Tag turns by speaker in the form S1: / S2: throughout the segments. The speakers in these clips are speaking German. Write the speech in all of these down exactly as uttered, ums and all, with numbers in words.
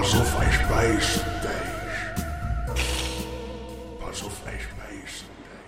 S1: Pass auf, ich weiß dich. Pass auf, ich weiß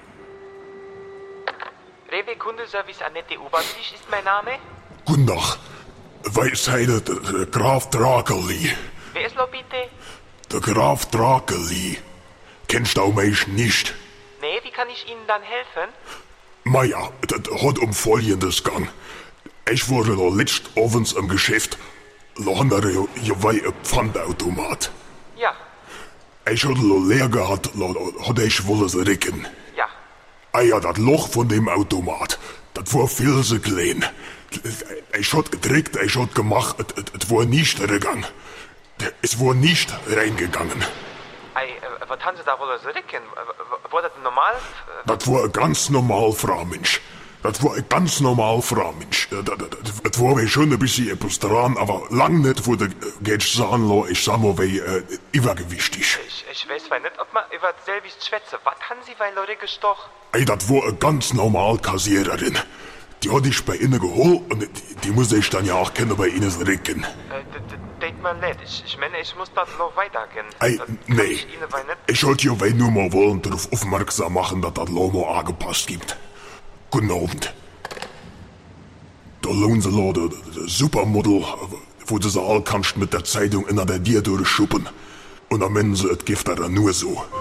S1: dich.
S2: Rewe Kundenservice Annette Obertisch ist mein Name.
S1: Guten Tag. Weisheit, der Graf Drakeli.
S2: Wer ist lo bitte?
S1: Der Graf Drakeli. Kennst du mich nicht?
S2: Nee, wie kann ich Ihnen dann helfen?
S1: Maja, das hat um Folgendes gang. Ich wurde da letzt abends im Geschäft. Da haben wir ja ein Pfandautomat.
S2: Ja,
S1: Ich hatte lo leer gehabt, da hatte ich wohl es recken.
S2: ja.
S1: Ah ja, das Loch von dem Automat, das war viel zu klein. Ich hat gedrückt, ich hat gemacht, es war nicht reingegangen. Es war nicht reingegangen.
S2: Ei, äh, was haben Sie da wohl so ricken? War das normal? Äh,
S1: Das war ein ganz normal Fraumensch. Das war ein ganz normal Fraumensch. Das, das, das war schon ein bisschen etwas dran, aber lang nicht, wo der geht sagen, lo, ich sag mal, wie äh, übergewichtig.
S2: Ich, ich weiß zwar nicht, ob man über selbes schwätze. Was haben Sie bei Leute gestochen?
S1: Ey, das war eine ganz normal Kassiererin. Die hatte ich bei Ihnen geholt und die, die musste ich dann ja auch kennen bei Ihnen recken.
S2: Äh, Denkt man nicht. Ich, ich meine, ich muss das noch weitergehen.
S1: Ey,
S2: Das kann
S1: nee.
S2: Ich Ihnen bei nicht.
S1: Ich wollte ja nur mal wollen darauf aufmerksam machen, dass das Lomo angepasst gibt. Guten Abend. Da lohnt sie da, der Supermodel, wo du sie all kannst mit der Zeitung in der Dir durchschuppen. Und am Ende das Gift dann nur so.